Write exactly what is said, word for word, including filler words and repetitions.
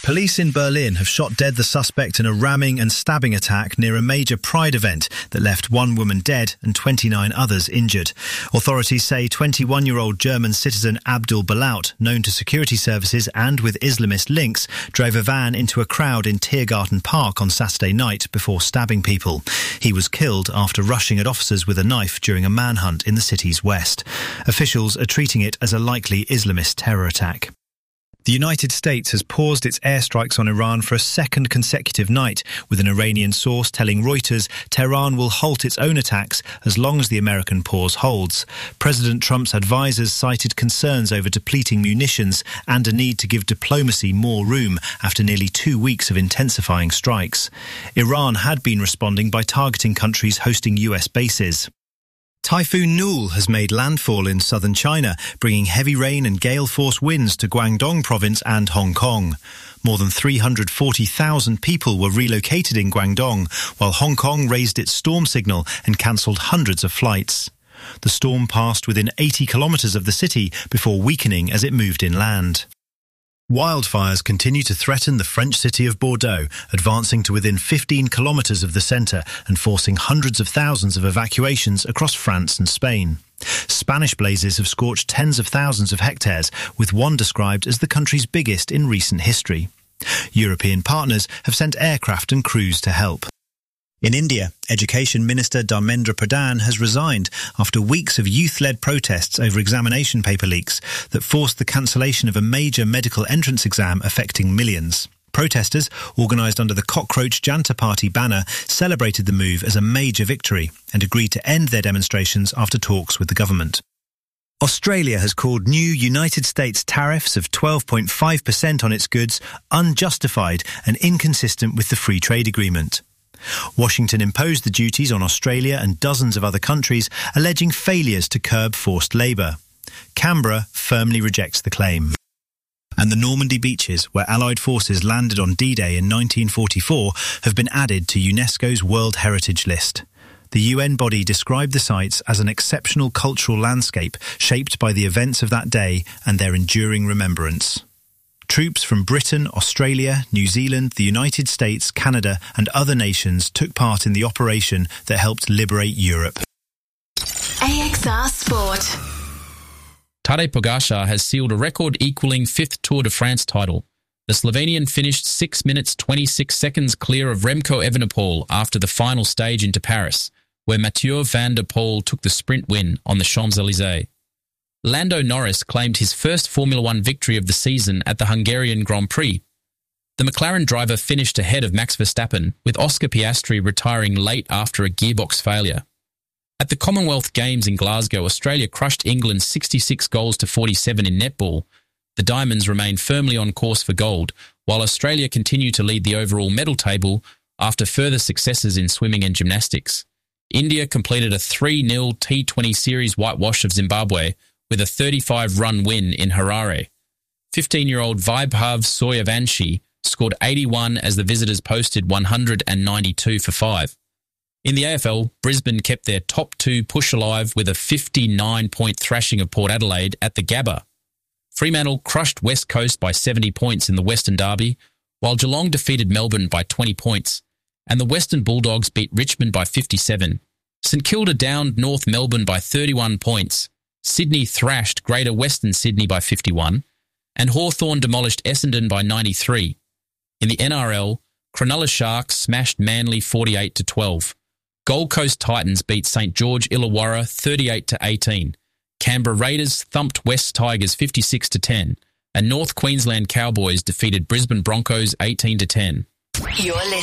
Police in Berlin have shot dead the suspect in a ramming and stabbing attack near a major Pride event that left one woman dead and twenty-nine others injured. Authorities say twenty-one-year-old German citizen Abdul Balaut, known to security services and with Islamist links, drove a van into a crowd in Tiergarten Park on Saturday night before stabbing people. He was killed after rushing at officers with a knife during a manhunt in the city's west. Officials are treating it as a likely Islamist terror attack. The United States has paused its airstrikes on Iran for a second consecutive night, with an Iranian source telling Reuters Tehran will halt its own attacks as long as the American pause holds. President Trump's advisers cited concerns over depleting munitions and a need to give diplomacy more room after nearly two weeks of intensifying strikes. Iran had been responding by targeting countries hosting U S bases. Typhoon Nul has made landfall in southern China, bringing heavy rain and gale-force winds to Guangdong province and Hong Kong. More than three hundred forty thousand people were relocated in Guangdong, while Hong Kong raised its storm signal and cancelled hundreds of flights. The storm passed within eighty kilometres of the city before weakening as it moved inland. Wildfires continue to threaten the French city of Bordeaux, advancing to within fifteen kilometres of the centre and forcing hundreds of thousands of evacuations across France and Spain. Spanish blazes have scorched tens of thousands of hectares, with one described as the country's biggest in recent history. European partners have sent aircraft and crews to help. In India, Education Minister Dharmendra Pradhan has resigned after weeks of youth-led protests over examination paper leaks that forced the cancellation of a major medical entrance exam affecting millions. Protesters, organised under the Cockroach Janta Party banner, celebrated the move as a major victory and agreed to end their demonstrations after talks with the government. Australia has called new United States tariffs of twelve point five percent on its goods unjustified and inconsistent with the free trade agreement. Washington imposed the duties on Australia and dozens of other countries, alleging failures to curb forced labour. Canberra firmly rejects the claim. And the Normandy beaches, where Allied forces landed on D-Day in nineteen forty-four, have been added to UNESCO's World Heritage List. The U N body described the sites as an exceptional cultural landscape shaped by the events of that day and their enduring remembrance. Troops from Britain, Australia, New Zealand, the United States, Canada and other nations took part in the operation that helped liberate Europe. A X R Sport. Tadej Pogačar has sealed a record-equalling fifth Tour de France title. The Slovenian finished six minutes twenty-six seconds clear of Remco Evenepoel after the final stage into Paris, where Mathieu van der Poel took the sprint win on the Champs-Élysées. Lando Norris claimed his first Formula One victory of the season at the Hungarian Grand Prix. The McLaren driver finished ahead of Max Verstappen, with Oscar Piastri retiring late after a gearbox failure. At the Commonwealth Games in Glasgow, Australia crushed England sixty-six goals to forty-seven in netball. The Diamonds remain firmly on course for gold, while Australia continue to lead the overall medal table after further successes in swimming and gymnastics. India completed a three nil T twenty Series whitewash of Zimbabwe, with a thirty-five run win in Harare. fifteen-year-old Vaibhav Soyavanshi scored eighty-one as the visitors posted one hundred ninety-two for five. In the A F L, Brisbane kept their top two push alive with a fifty-nine point thrashing of Port Adelaide at the Gabba. Fremantle crushed West Coast by seventy points in the Western Derby, while Geelong defeated Melbourne by twenty points, and the Western Bulldogs beat Richmond by fifty-seven. St Kilda downed North Melbourne by thirty-one points. Sydney thrashed Greater Western Sydney by fifty-one, and Hawthorn demolished Essendon by ninety-three. In the N R L, Cronulla Sharks smashed Manly forty-eight to twelve. Gold Coast Titans beat St George Illawarra thirty-eight to eighteen. Canberra Raiders thumped West Tigers fifty-six to ten, and North Queensland Cowboys defeated Brisbane Broncos eighteen to ten. You're